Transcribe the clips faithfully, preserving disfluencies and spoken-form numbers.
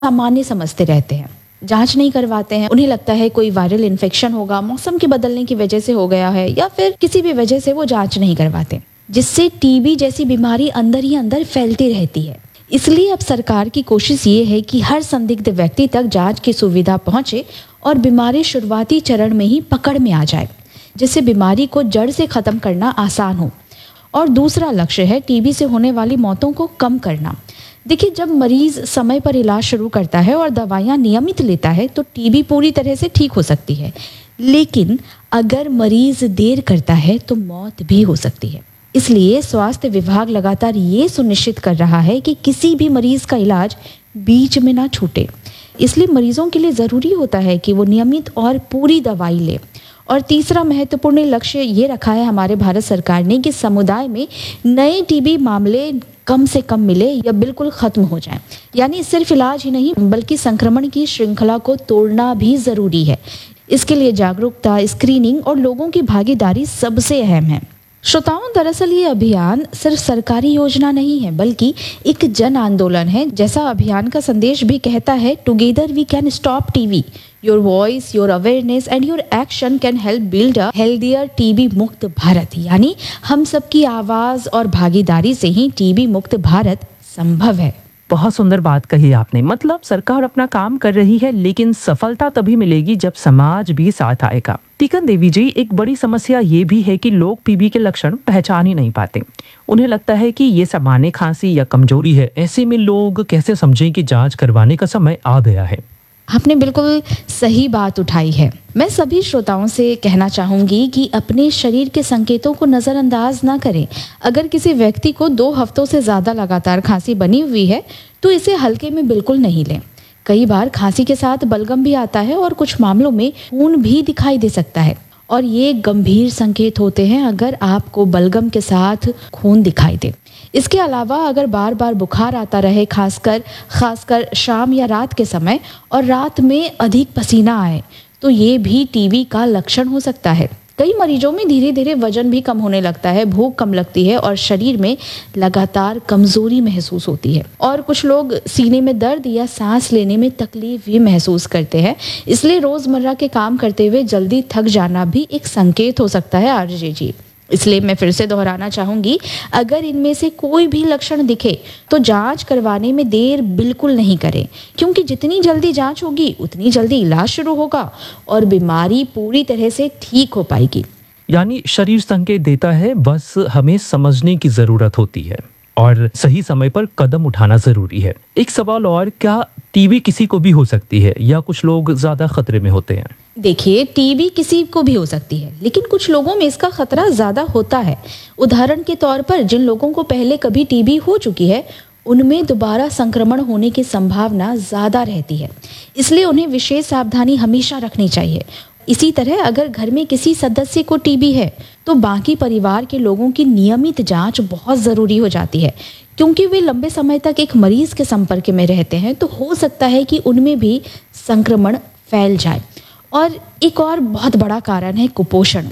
सामान्य समझते रहते हैं, जांच नहीं करवाते हैं। उन्हें लगता है कोई वायरल इन्फेक्शन होगा, मौसम के बदलने की वजह से हो गया है, या फिर किसी भी वजह से वो जांच नहीं करवाते, जिससे टीबी जैसी बीमारी अंदर ही अंदर फैलती रहती है। इसलिए अब सरकार की कोशिश ये है कि हर संदिग्ध व्यक्ति तक जांच की सुविधा पहुंचे और बीमारी शुरुआती चरण में ही पकड़ में आ जाए, जिससे बीमारी को जड़ से खत्म करना आसान हो। और दूसरा लक्ष्य है टीबी से होने वाली मौतों को कम करना। देखिए, जब मरीज समय पर इलाज शुरू करता है और दवाइयाँ नियमित लेता है तो टीबी पूरी तरह से ठीक हो सकती है, लेकिन अगर मरीज देर करता है तो मौत भी हो सकती है। इसलिए स्वास्थ्य विभाग लगातार ये सुनिश्चित कर रहा है कि किसी भी मरीज का इलाज बीच में ना छूटे। इसलिए मरीजों के लिए ज़रूरी होता है कि वो नियमित और पूरी दवाई लें। और तीसरा महत्वपूर्ण लक्ष्य ये रखा है हमारे भारत सरकार ने कि समुदाय में नए टीबी मामले कम से कम मिले या बिल्कुल खत्म हो जाएं। यानी सिर्फ इलाज ही नहीं बल्कि संक्रमण की श्रृंखला को तोड़ना भी ज़रूरी है। इसके लिए जागरूकता, स्क्रीनिंग और लोगों की भागीदारी सबसे अहम है। श्रोताओं, दरअसल ये अभियान सिर्फ सरकारी योजना नहीं है बल्कि एक जन आंदोलन है। जैसा अभियान का संदेश भी कहता है, together we can stop TB. Your voice, your awareness and your action can help build a healthier TB मुक्त भारत। यानी हम सबकी आवाज और भागीदारी से ही टीबी मुक्त भारत संभव है। बहुत सुंदर बात कही आपने। मतलब सरकार अपना काम कर रही है, लेकिन सफलता तभी मिलेगी जब समाज भी साथ आएगा। टीकन देवी जी, एक बड़ी समस्या ये भी है कि लोग टीबी के लक्षण पहचान ही नहीं पाते। उन्हें लगता है कि ये सामान्य खांसी या कमजोरी है। ऐसे में लोग कैसे समझें कि जांच करवाने का समय आ गया है? आपने बिल्कुल सही बात उठाई है। मैं सभी श्रोताओं से कहना चाहूंगी कि अपने शरीर के संकेतों को नज़रअंदाज ना करें। अगर किसी व्यक्ति को दो हफ्तों से ज़्यादा लगातार खांसी बनी हुई है तो इसे हल्के में बिल्कुल नहीं लें। कई बार खांसी के साथ बलगम भी आता है और कुछ मामलों में खून भी दिखाई दे सकता है, और ये गंभीर संकेत होते हैं अगर आपको बलगम के साथ खून दिखाई दे। इसके अलावा अगर बार बार बुखार आता रहे, खासकर खासकर शाम या रात के समय, और रात में अधिक पसीना आए, तो ये भी टीबी का लक्षण हो सकता है। कई मरीजों में धीरे धीरे वजन भी कम होने लगता है, भूख कम लगती है और शरीर में लगातार कमजोरी महसूस होती है। और कुछ लोग सीने में दर्द या सांस लेने में तकलीफ भी महसूस करते हैं। इसलिए रोजमर्रा के काम करते हुए जल्दी थक जाना भी एक संकेत हो सकता है आरजे जी। इसलिए मैं फिर से दोहराना चाहूंगी, अगर इनमें से कोई भी लक्षण दिखे तो जांच करवाने में देर बिल्कुल नहीं करें, क्योंकि जितनी जल्दी जांच होगी उतनी जल्दी इलाज शुरू होगा और बीमारी पूरी तरह से ठीक हो पाएगी। यानी शरीर संकेत देता है, बस हमें समझने की जरूरत होती है और सही समय पर कदम उठाना जरूरी है। एक सवाल और, क्या टीबी किसी को भी हो सकती है या कुछ लोग ज्यादा खतरे में होते हैं? देखिए, टीबी किसी को भी हो सकती है, लेकिन कुछ लोगों में इसका खतरा ज्यादा होता है। उदाहरण के तौर पर जिन लोगों को पहले कभी टीबी हो चुकी है उनमें दोबारा संक्रमण होने की संभावना ज्यादा रहती है। इसलिए उन्हें विशेष सावधानी हमेशा रखनी चाहिए। इसी तरह अगर घर में किसी सदस्य को टीबी है तो बाकी परिवार के लोगों की नियमित जांच बहुत ज़रूरी हो जाती है, क्योंकि वे लंबे समय तक एक मरीज के संपर्क में रहते हैं, तो हो सकता है कि उनमें भी संक्रमण फैल जाए। और एक और बहुत बड़ा कारण है कुपोषण।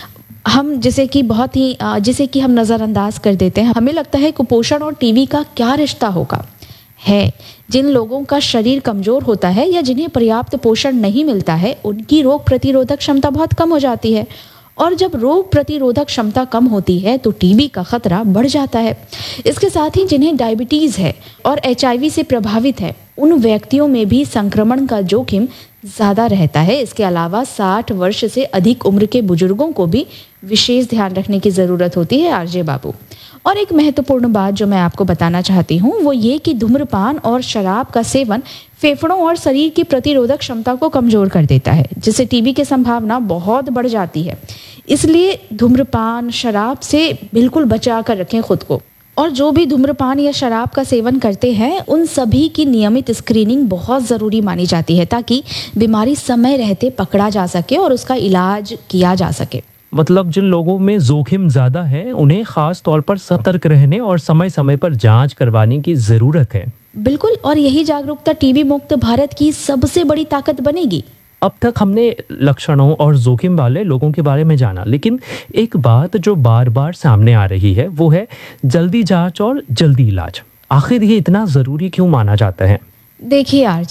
हम जिसे कि बहुत ही जिसे कि हम नज़रअंदाज कर देते हैं। हमें लगता है कुपोषण और टीबी का क्या रिश्ता होगा। है जिन लोगों का शरीर कमजोर होता है या जिन्हें पर्याप्त पोषण नहीं मिलता है, उनकी रोग प्रतिरोधक क्षमता बहुत कम हो जाती है, और जब रोग प्रतिरोधक क्षमता कम होती है तो टीबी का खतरा बढ़ जाता है। इसके साथ ही जिन्हें डायबिटीज है और एचआईवी से प्रभावित है, उन व्यक्तियों में भी संक्रमण का जोखिम ज़्यादा रहता है। इसके अलावा साठ वर्ष से अधिक उम्र के बुजुर्गों को भी विशेष ध्यान रखने की ज़रूरत होती है आरजे बाबू। और एक महत्वपूर्ण बात जो मैं आपको बताना चाहती हूँ वो ये कि धूम्रपान और शराब का सेवन फेफड़ों और शरीर की प्रतिरोधक क्षमता को कमजोर कर देता है, जिससे टीबी की संभावना बहुत बढ़ जाती है। इसलिए धूम्रपान, शराब से बिल्कुल बचा कर रखें खुद को। और जो भी धूम्रपान या शराब का सेवन करते हैं उन सभी की नियमित स्क्रीनिंग बहुत ज़रूरी मानी जाती है, ताकि बीमारी समय रहते पकड़ा जा सके और उसका इलाज किया जा सके। मतलब जिन लोगों में जोखिम ज्यादा है उन्हें खास तौर पर सतर्क रहने और समय समय पर जांच करवाने की जरूरत है। बिल्कुल, और यही जागरूकता टीबी मुक्त भारत की सबसे बड़ी ताकत बनेगी। अब तक हमने लक्षणों और जोखिम वाले लोगों के बारे में जाना, लेकिन एक बात जो बार बार सामने आ रही है वो है जल्दी जांच और जल्दी इलाज। आखिर ये इतना जरूरी क्यों माना जाता है? देखिए यार